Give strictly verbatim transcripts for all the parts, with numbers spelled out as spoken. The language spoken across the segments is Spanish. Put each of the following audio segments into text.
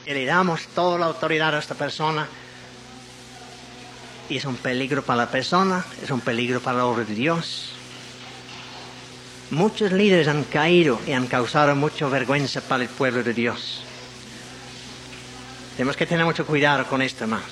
y le damos toda la autoridad a esta persona. Y es un peligro para la persona, es un peligro para la obra de Dios. Muchos líderes han caído y han causado mucha vergüenza para el pueblo de Dios. Tenemos que tener mucho cuidado con esto, hermanos.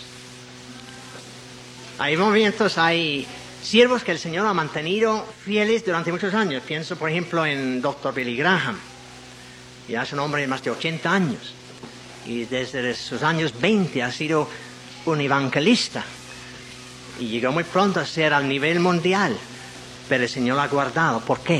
Hay momentos, hay siervos que el Señor ha mantenido fieles durante muchos años. Pienso, por ejemplo, en doctor Billy Graham. Ya es un hombre de más de ochenta años. Y desde sus años veinte ha sido un evangelista. Y llegó muy pronto a ser al nivel mundial. Pero el Señor lo ha guardado. ¿Por qué?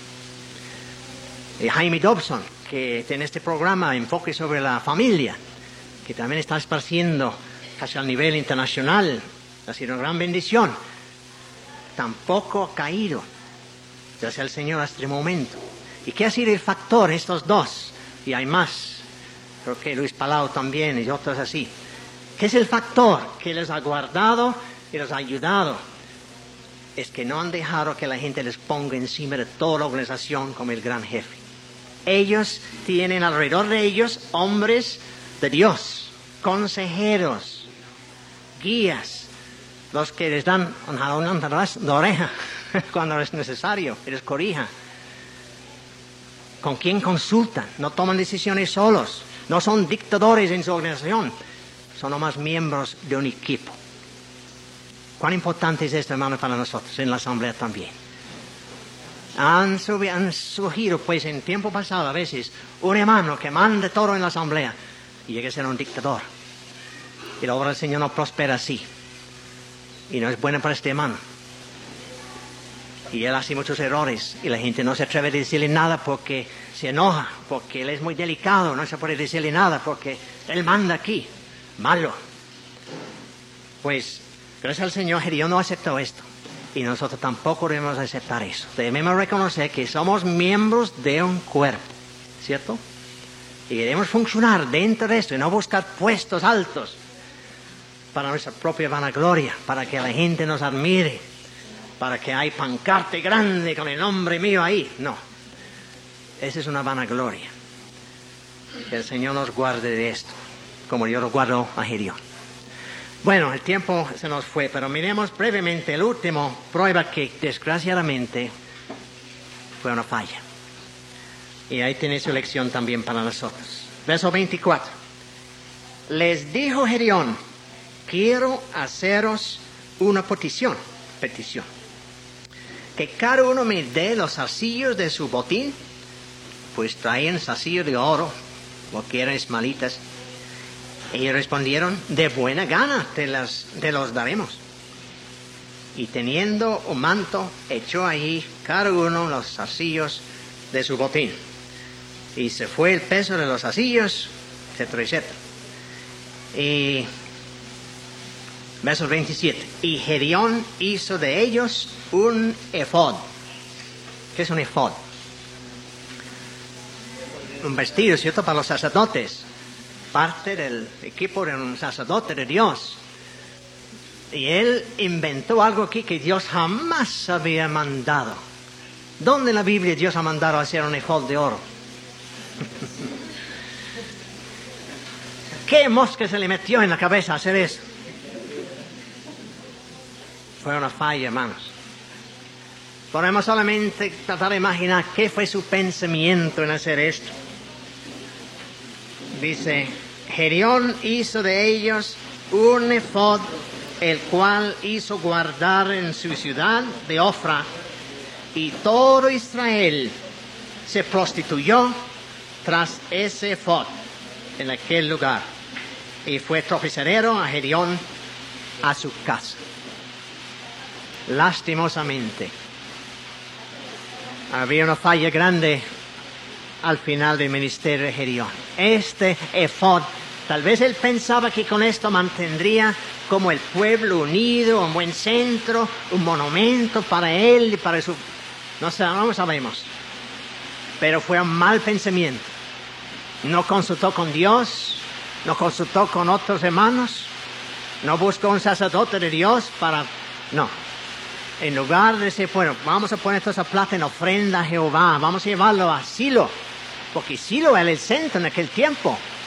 Y Jaime Dobson, que tiene este programa Enfoque sobre la Familia, que también está esparciendo casi al nivel internacional. Ha sido una gran bendición. Tampoco ha caído. Gracias al Señor hasta el momento. ¿Y qué ha sido el factor? Estos dos. Y hay más. Creo que Luis Palau también y otros así. ¿Qué es el factor que les ha guardado y les ha ayudado? Es que no han dejado que la gente les ponga encima de toda la organización como el gran jefe. Ellos tienen alrededor de ellos hombres de Dios, consejeros, guías, los que les dan una, una, una oreja cuando es necesario, y les corrija. ¿Con quién consultan? No toman decisiones solos, no son dictadores en su organización, son nomás miembros de un equipo. ¿Cuán importante es esto, hermano, para nosotros en la asamblea también? Han, subi, han surgido, pues, en tiempo pasado, a veces, un hermano que manda todo en la asamblea y llega a ser un dictador. Y la obra del Señor no prospera así. Y no es buena para este hermano. Y él hace muchos errores y la gente no se atreve a decirle nada porque se enoja, porque él es muy delicado, no se puede decirle nada porque él manda aquí. Malo. Pues, gracias al Señor, Gedeón no aceptó esto. Y nosotros tampoco debemos aceptar eso. Debemos reconocer que somos miembros de un cuerpo, ¿cierto? Y debemos funcionar dentro de esto y no buscar puestos altos para nuestra propia vanagloria, para que la gente nos admire, para que hay pancarte grande con el nombre mío ahí. No, esa es una vanagloria. Que el Señor nos guarde de esto, como Dios lo guardó a Gedeón. Bueno, el tiempo se nos fue, pero miremos brevemente el último prueba que desgraciadamente fue una falla. Y ahí tiene su lección también para nosotros. Verso veinticuatro. Les dijo Gedeón, quiero haceros una petición, petición. Que cada uno me dé los zarcillos de su botín, pues traían zarcillos de oro, porque eran ismaelitas. Ellos respondieron, de buena gana te, las, te los daremos. Y teniendo un manto, echó allí cada uno los zarcillos de su botín. Y se fue el peso de los zarcillos, etcétera, etcétera. Y verso veintisiete. Y Gedeón hizo de ellos un efod. ¿Qué es un efod? Un vestido, ¿cierto? Para los sacerdotes. Parte del equipo de un sacerdote de Dios. Y él inventó algo aquí que Dios jamás había mandado. ¿Dónde en la Biblia Dios ha mandado a hacer un efod de oro? ¿Qué mosca se le metió en la cabeza a hacer eso? Fue una falla, hermanos. Podemos solamente tratar de imaginar qué fue su pensamiento en hacer esto. Dice, Gedeón hizo de ellos un efod, el cual hizo guardar en su ciudad de Ofra, y todo Israel se prostituyó tras ese efod en aquel lugar, y fue tropezadero a Gedeón a su casa. Lastimosamente, había una falla grande al final del ministerio de Gedeón. Este efod, tal vez él pensaba que con esto mantendría como el pueblo unido, un buen centro, un monumento para él y para su... No sé, no lo sabemos. Pero fue un mal pensamiento. No consultó con Dios, no consultó con otros hermanos, no buscó un sacerdote de Dios para... No. En lugar de decir, bueno, vamos a poner toda esa plata en ofrenda a Jehová, vamos a llevarlo a Silo, porque Silo era el centro en aquel tiempo.